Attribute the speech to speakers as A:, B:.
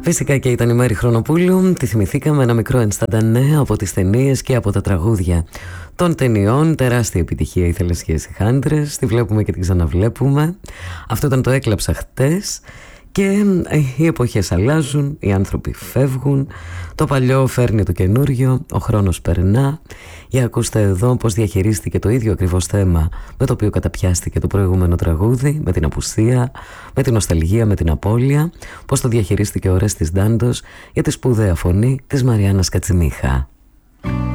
A: Φυσικά και ήταν η Μέρη Χρονοπούλου. Τη θυμηθήκαμε, ένα μικρό ενσταντανέ από τις ταινίες και από τα τραγούδια των ταινιών. Τεράστια επιτυχία οι Θελεσσιές οι Χάντρες. Τη βλέπουμε και την ξαναβλέπουμε. Αυτό ήταν το «Έκλαψα χτες». Και οι εποχές αλλάζουν, οι άνθρωποι φεύγουν, το παλιό φέρνει το καινούριο, ο χρόνος περνά. Για ακούστε εδώ πώς διαχειρίστηκε το ίδιο ακριβώς θέμα με το οποίο καταπιάστηκε το προηγούμενο τραγούδι, με την απουσία, με την νοσταλγία, με την απώλεια, πώς το διαχειρίστηκε ο Ορέστης Ντάντος για τη σπουδαία φωνή της Μαριάννας Κατσιμίχα.